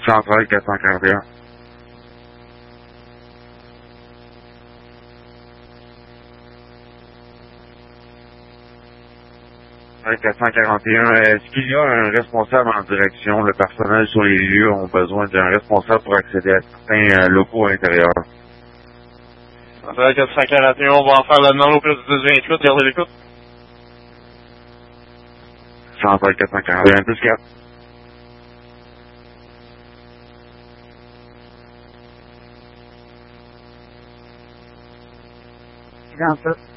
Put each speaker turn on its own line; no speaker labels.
113 441. Ouais, 441. Est-ce qu'il y a un responsable en direction? Le personnel sur les lieux ont besoin d'un responsable pour accéder à certains locaux à l'intérieur.
441, on va en faire la demande au plus du 1028, gardez l'écoute.
113 441 plus 4.
Dans ça.